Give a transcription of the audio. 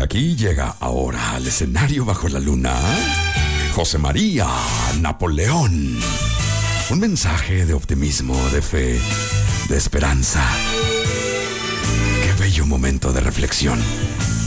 aquí llega ahora al escenario bajo la luna José María Napoleón. Un mensaje de optimismo, de fe, de esperanza. Qué bello momento de reflexión.